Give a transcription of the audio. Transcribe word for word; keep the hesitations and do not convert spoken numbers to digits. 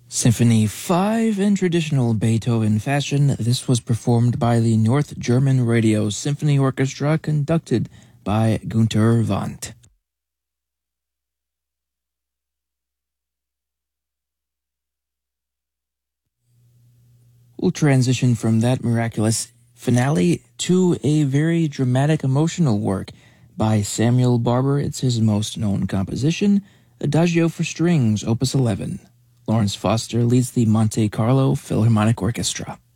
Symphony five in traditional Beethoven fashion, this was performed by the North German Radio Symphony Orchestra conducted by Günter Wandt. We'll transition from that miraculous finale to a very dramatic emotional work by Samuel Barber. It's his most known composition, Adagio for Strings, Opus eleven. Lawrence Foster leads the Monte Carlo Philharmonic Orchestra.